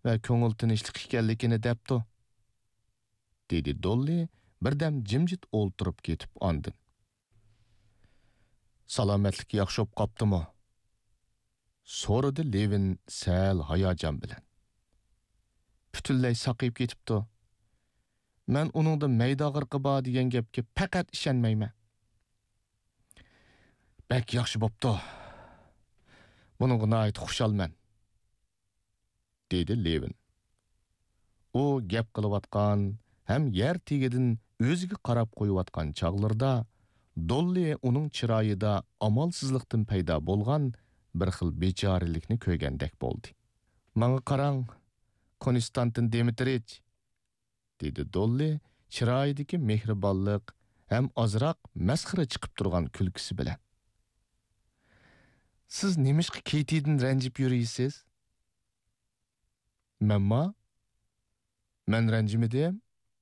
va ko'ngil tinchlik ekanligini debdi. Dedi Dolly birdam jimjit o'ltirib ketib andin. Salomatlik yaxshi bo'lib qoptimi? So'radi Levin sal hayajon bilan. Butunlay saqayib ketibdi. Men uningda mayda g'irqi bor degan gapga faqat ishonmayman. Bak yaxshi bo'pti. Buningga nihoyat xushalman. Dedi Levin. U gap qilayotgan ham yer tegidan o'ziga qarab qo'yayotgan chog'larda Dolly uning chiroyida amalsizlikdan paydo bo'lgan bir xil bechoralik ko'rgandek bo'ldi. "Menga qarang, Konstantin Dmitrich", dedi Dolly chiroyidagi mehribonlik ham ozroq masxara chiqib turgan kulgisi bilan. "Siz nimishqa Ketidan ranjib yuriysiz?" Men ranjimadim?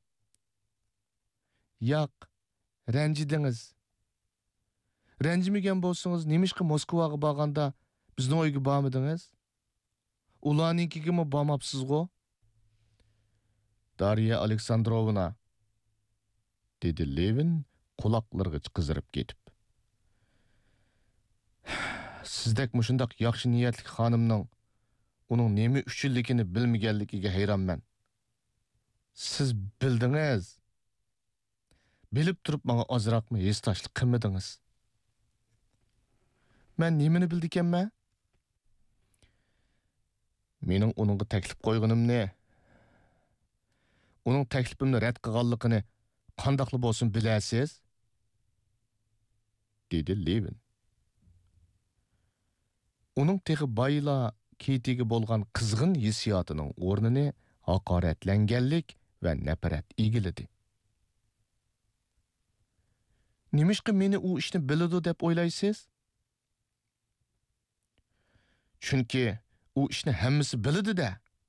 Yo'q, ranjidingiz. Ranjimagan bo'lsangiz, nimishqa Moskvaga borganda bizni uyga bormadingiz? Ularnikiga bormabsiz-ku? Darya Aleksandrovna, dedi Levin quloqlarga qizirib ketib. Sizdek mushundaq yaxshi niyatli xonimning uning nima uchunligini bilmaganligiga hayronman. Siz bildingiz. Bilib turib menga ozroqmi hesdoshlik qilmadingiz? Men nimani bildikanman? Mening uningga taklif qo'yganimni, uning taklifimni rad qilganligini qandoqli bo'lsin bilasiz? Dedi Levin. Uning texi bayla Ketiga bo'lgan qizg'in hissiyotining o'rnini haqoratlanganlik va nafrat egildi. Nimishqa meni u ishni biladi deb o'ylaysiz? Chunki u ishni hammasi biladi-da.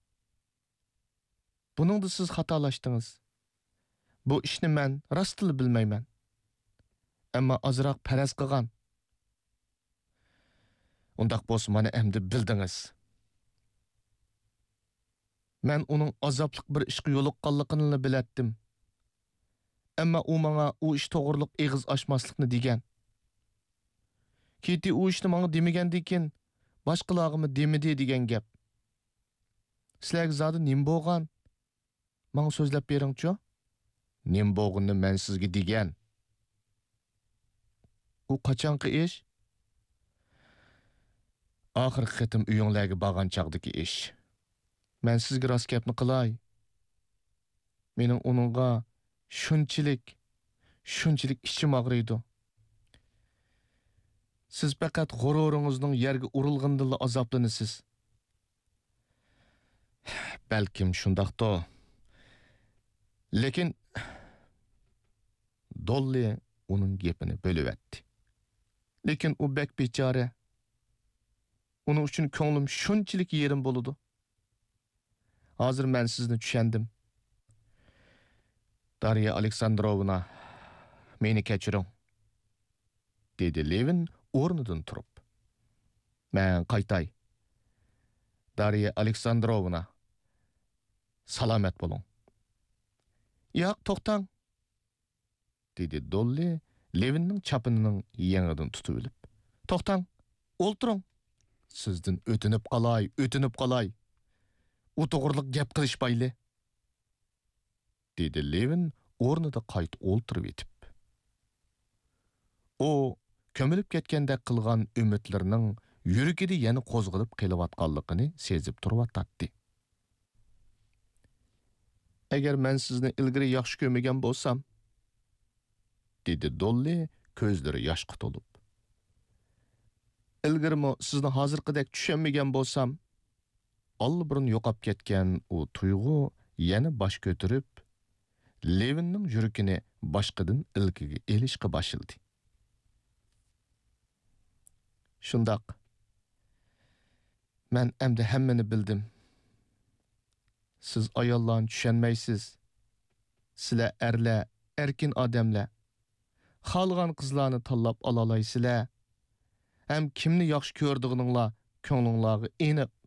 Buningda siz xatolashdingiz. Bu ishni men rostini bilmayman. Ammo ozroq faraz qilgan. Undaq bo'lsa mana endi bildingiz. Men uning azoblik bir ishga yo'liqqanligini bilatdim. Ammo u menga u ish to'g'riliq eg'iz ochmaslikni degan. Keti u ishni menga demagandikin, boshqalarga demidi degan gap. Sizlarga zodi nim bo'lgan? Menga so'zlab bering-chi. Nim bo'lganini men sizga degan. U qachonqi ish? Oxirgi qitim uyinglarga borgan chog'dagi ish. Men sizga rost gapni qilay. Mening uningga shunchalik ichim og'riydi. Siz faqat g'ururingizning yerga urilgandilla azoblanasiz. Balkim shundaqdir. Lekin Dolly uning gapini bo'lib o'tdi. Lekin u bek bechora. Uning uchun ko'nglim shunchalik yerim bo'ladi. Hozir men sizni tushundim. Darya Aleksandrovna, meni kechiring, dedi Levin o'rnidan turib. Men qaytay. Darya Aleksandrovna, salomat bo'ling. Yo'q, to'xtang, dedi Dolly Levinning chapinining yangidan tutib olib. To'xtang, o'ltiring. Sizdan o'tinib qolay. U to'g'riliq gap qilishmayli, dedi Levin o'rnida qayt o'ltirib etib. U ko'milib ketganda qilgan umidlarining yuragida yana qo'zg'alib kelayotganligini sezib turibdi. Agar men sizni ilgari yaxshi ko'rmagan bo'lsam, dedi Dolly ko'zlari yoshga to'lib. Ilgarimi sizni hozirgidek tushunmagan bo'lsam, allburun yo'qab ketgan u tuyg'u yana bosh ko'tarib, Levinning yuragini boshqadan ilkiga elishga boshladi. Shundoq. Men endi hammani bildim. Siz ayollarni tushunmaysiz. Sizlar erlar, erkin odamlar. Xalgan qizlarni tanlab olalaysizlar. Hem kimni yaxshi ko'rdiğininglar ko'nglinglarga aniq